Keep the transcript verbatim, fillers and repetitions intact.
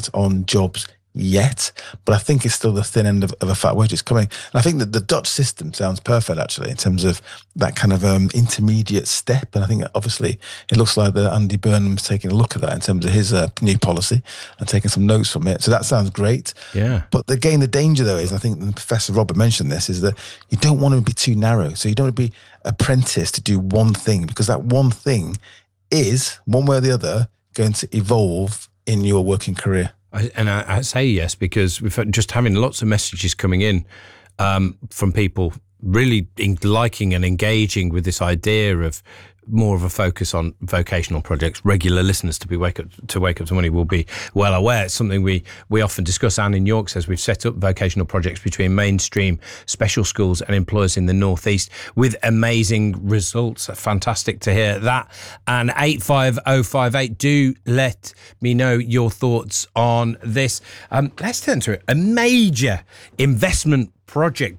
impact on jobs yet, but I think it's still the thin end of, of a fat wedge. It's coming. And I think that the Dutch system sounds perfect, actually, in terms of that kind of um, intermediate step. And I think that obviously it looks like that Andy Burnham's taking a look at that in terms of his uh, new policy and taking some notes from it. So that sounds great. Yeah. But again, the danger, though, is, I think Professor Robert mentioned this, is that you don't want to be too narrow. So you don't want to be apprenticed to do one thing, because that one thing is, one way or the other, going to evolve in your working career. I, and I, I say yes because we've had just having lots of messages coming in um, from people really in, liking and engaging with this idea of more of a focus on vocational projects. Regular listeners to be wake up to wake up to money will be well aware. It's something we we often discuss. Anne in York says we've set up vocational projects between mainstream special schools and employers in the northeast with amazing results. Fantastic to hear that. And eight five oh five eight, do let me know your thoughts on this. Um, let's turn to it. A major investment project